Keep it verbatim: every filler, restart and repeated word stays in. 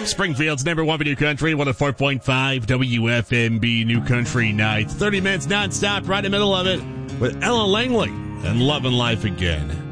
Springfield's number one for New Country, one oh four point five W F M B New Country Nights. thirty minutes nonstop, right in the middle of it, with Ella Langley and Lovin' Life Again.